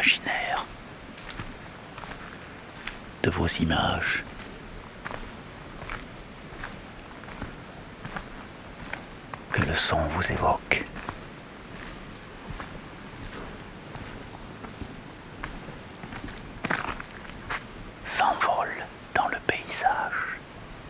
imaginaire, de vos images. Que le son vous évoque.